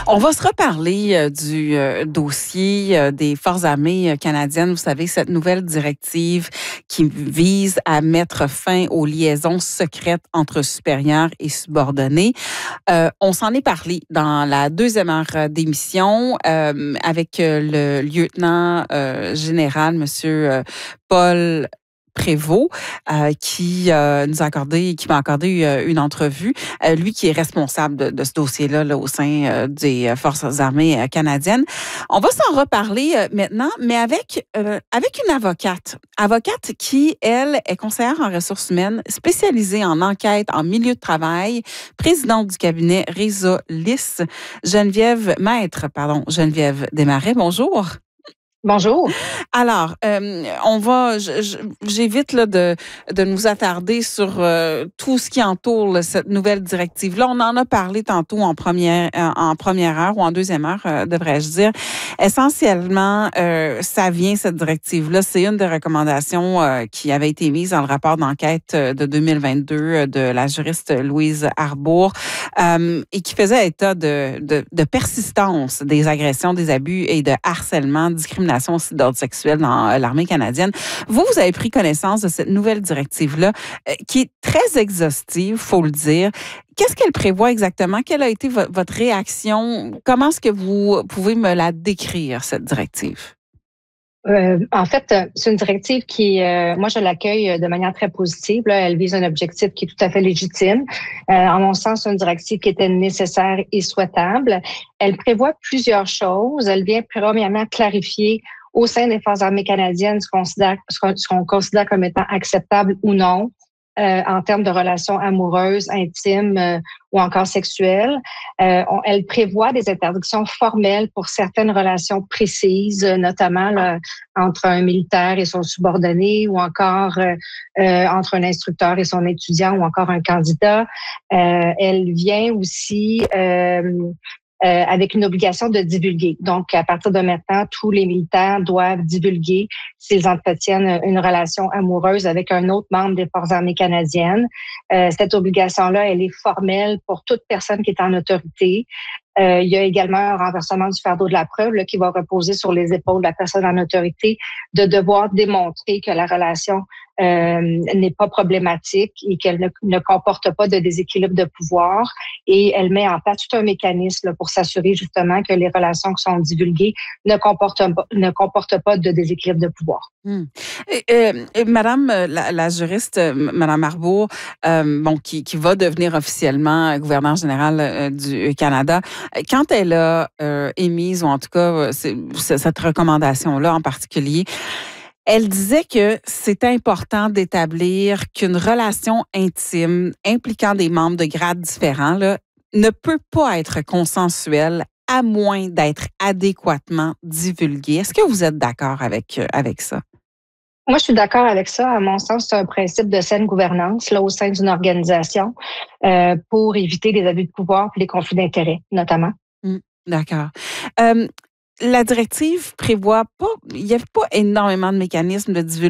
On va se reparler du dossier des Forces armées canadiennes. Vous savez, cette nouvelle directive qui vise à mettre fin aux liaisons secrètes entre supérieurs et subordonnés. On s'en est parlé dans la deuxième heure d'émission avec le lieutenant général, Monsieur Paul Prévost, qui nous a accordé, qui m'a accordé une entrevue. Lui qui est responsable de ce dossier-là là, au sein des Forces armées canadiennes. On va s'en reparler maintenant, mais avec une avocate qui, elle, est conseillère en ressources humaines, spécialisée en enquête en milieu de travail, présidente du cabinet Résolis, Geneviève Desmarais. Bonjour. Bonjour. Alors, j'évite là, de nous attarder sur tout ce qui entoure là, cette nouvelle directive-là. On en a parlé tantôt en première heure ou en deuxième heure, devrais-je dire. Essentiellement, cette directive-là, c'est une des recommandations qui avait été mise dans le rapport d'enquête de 2022 de la juriste Louise Arbour et qui faisait état de persistance des agressions, des abus et de harcèlement, discrimination aussi d'ordre sexuel dans l'armée canadienne. Vous avez pris connaissance de cette nouvelle directive-là qui est très exhaustive, faut le dire. Qu'est-ce qu'elle prévoit exactement? Quelle a été votre réaction? Comment est-ce que vous pouvez me la décrire, cette directive? En fait, c'est une directive qui, moi, je l'accueille de manière très positive. Là. Elle vise un objectif qui est tout à fait légitime. En mon sens, c'est une directive qui était nécessaire et souhaitable. Elle prévoit plusieurs choses. Elle vient premièrement clarifier au sein des Forces armées canadiennes ce qu'on considère comme étant acceptable ou non en termes de relations amoureuses, intimes ou encore sexuelles. Elle prévoit des interdictions formelles pour certaines relations précises, notamment là, entre un militaire et son subordonné ou encore entre un instructeur et son étudiant ou encore un candidat. Elle vient aussi avec une obligation de divulguer. Donc, à partir de maintenant, tous les militaires doivent divulguer s'ils entretiennent une relation amoureuse avec un autre membre des Forces armées canadiennes. Cette obligation-là, elle est formelle pour toute personne qui est en autorité. Il y a également un renversement du fardeau de la preuve là, qui va reposer sur les épaules de la personne en autorité de devoir démontrer que la relation n'est pas problématique et qu'elle ne comporte pas de déséquilibre de pouvoir. Et elle met en place tout un mécanisme là, pour s'assurer justement que les relations qui sont divulguées ne comportent pas de déséquilibre de pouvoir. Madame la juriste, Madame Arbour, qui va devenir officiellement gouverneure générale du Canada, quand elle a émise, ou en tout cas cette recommandation-là en particulier, elle disait que c'est important d'établir qu'une relation intime impliquant des membres de grades différents là, ne peut pas être consensuelle à moins d'être adéquatement divulguée. Est-ce que vous êtes d'accord avec ça? Moi, je suis d'accord avec ça. À mon sens, c'est un principe de saine gouvernance là, au sein d'une organisation pour éviter les abus de pouvoir et les conflits d'intérêts, notamment. D'accord. La directive prévoit pas, il n'y a pas énormément de mécanismes de divulgation